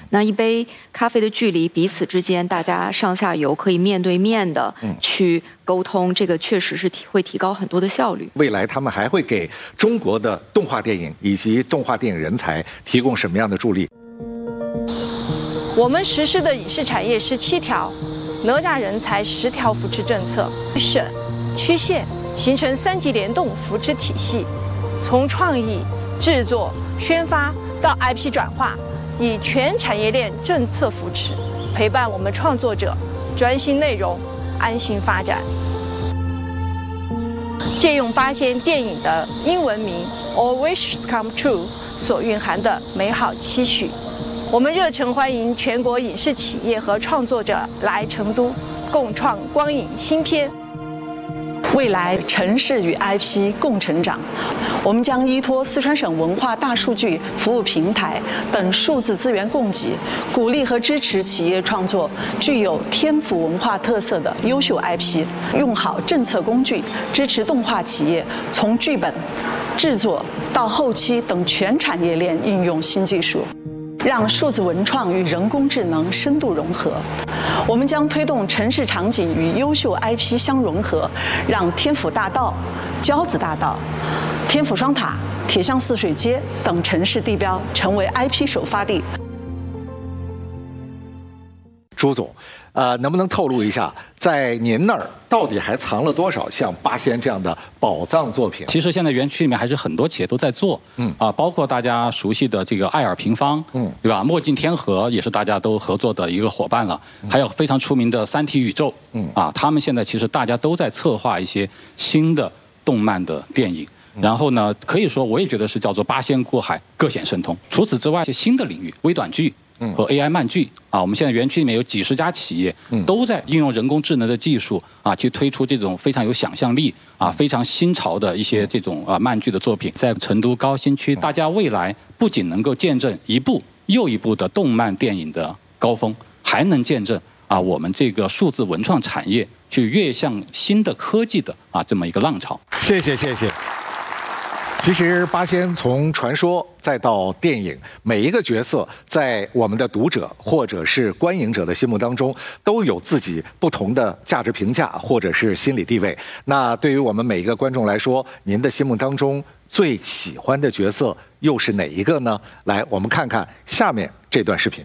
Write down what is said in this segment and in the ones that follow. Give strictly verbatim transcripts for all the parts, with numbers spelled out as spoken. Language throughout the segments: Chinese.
那一杯咖啡的距离，彼此之间大家上下游可以面对面的去沟通，这个确实是提会提高很多的效率。 未来他们还会给中国的动画电影以及动画电影人才提供什么样的助力？ 我们实施的影视产业十七条、哪吒人才十条扶持政策，省、区县形成三级联动扶持体系，从创意、制作、宣发到 I P 转化，以全产业链政策扶持，陪伴我们创作者专心内容、安心发展。借用八仙电影的英文名 All Wishes Come True 所蕴含的美好期许，我们热诚欢迎全国影视企业和创作者来成都共创光影新篇。 未来城市与 I P 共成长，我们将依托四川省文化大数据服务平台等数字资源供给，鼓励和支持企业创作具有天府文化特色的优秀 I P， 用好政策工具，支持动画企业从剧本、制作到后期等全产业链应用新技术，让数字文创与人工智能深度融合。我们将推动城市场景与优秀 I P 相融合，让天府大道、交子大道、天府双塔、铁巷泗水街等城市地标成为 I P 首发地。 朱总，呃，能不能透露一下，在您那儿到底还藏了多少像八仙这样的宝藏作品？ 其实现在园区里面还是很多企业都在做，嗯啊，包括大家熟悉的这个爱尔平方，嗯，对吧？墨镜天河也是大家都合作的一个伙伴了，嗯、还有非常出名的三体宇宙，嗯啊，他们现在其实大家都在策划一些新的动漫的电影。然后呢，可以说我也觉得是叫做八仙过海，各显神通。除此之外，一些新的领域，微短剧和 A I 漫剧啊，我们现在园区里面有几十家企业都在应用人工智能的技术啊，去推出这种非常有想象力啊、非常新潮的一些这种啊漫剧的作品。在成都高新区，大家未来不仅能够见证一部又一部的动漫电影的高峰，还能见证啊我们这个数字文创产业去跃向新的科技的啊这么一个浪潮。 谢谢，谢谢。其实八仙从传说再到电影，每一个角色在我们的读者或者是观影者的心目当中都有自己不同的价值评价或者是心理地位。那对于我们每一个观众来说，您的心目当中最喜欢的角色又是哪一个呢？来，我们看看下面这段视频。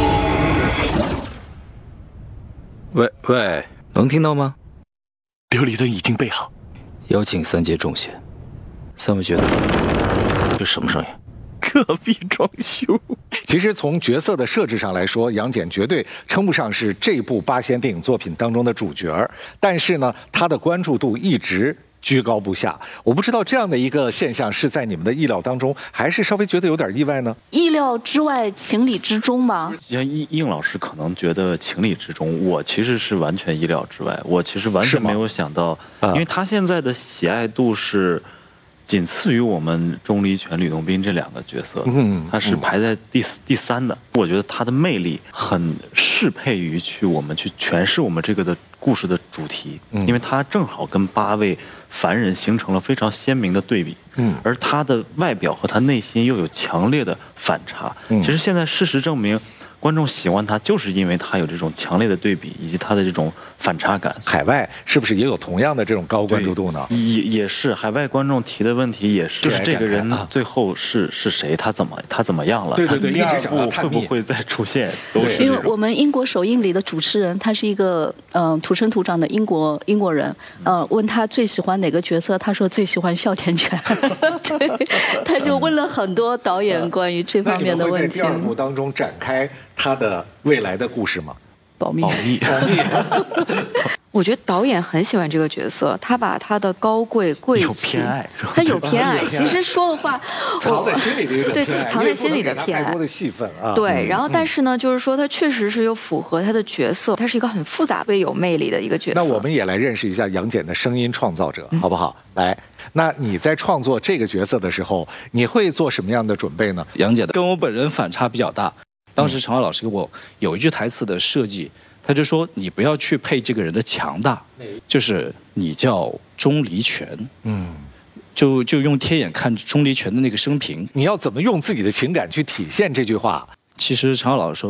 喂喂，能听到吗？ 琉璃灯已经备好， 有请三节中邪。三位觉得这什么声音？ 隔壁装修。 其实从角色的设置上来说，杨戬绝对称不上是这部八仙电影作品当中的主角，但是呢，他的关注度一直居高不下。我不知道这样的一个现象是在你们的意料当中，还是稍微觉得有点意外呢？ 意料之外，情理之中吧。 像应应老师可能觉得情理之中，我其实是完全意料之外。我其实完全没有想到，因为他现在的喜爱度是仅次于我们钟离权、吕洞宾这两个角色，嗯，他是排在第第三的。我觉得他的魅力很适配于去我们去诠释我们这个的故事的主题，因为他正好跟八位凡人形成了非常鲜明的对比，嗯，而他的外表和他内心又有强烈的反差。其实现在事实证明，观众喜欢他，就是因为他有这种强烈的对比，以及他的这种反差感。 海外是不是也有同样的这种高关注度呢？ 也也是，海外观众提的问题也是，就是这个人最后是是谁，他怎么他怎么样了？ 对对对， 第二部会不会再出现？都是因为我们英国首映礼的主持人，他是一个嗯、呃、土生土长的英国英国人，呃，问他最喜欢哪个角色，他说最喜欢哮天犬。对，他就问了很多导演关于这方面的问题。 那你们会在第二幕当中展开他的未来的故事吗？ 保密， 保密，保密。 我觉得导演很喜欢这个角色，他把他的高贵贵气， 有偏爱是吧？ 他有偏爱。其实说的话， 藏在心里的一种偏爱， 对，藏在心里的偏爱， 太多的戏份啊。 对，然后但是呢，就是说他确实是有符合他的角色，他是一个很复杂、特别有魅力的一个角色。 那我们也来认识一下杨戬的声音创造者，好不好？来，那你在创作这个角色的时候，你会做什么样的准备呢？ 杨戬的跟我本人反差比较大。当时陈浩老师给我有一句台词的设计，他就说你不要去配这个人的强大，就是你叫钟离权，嗯，就就用天眼看钟离权的那个生平， 你要怎么用自己的情感去体现这句话？ 其实陈浩老师说，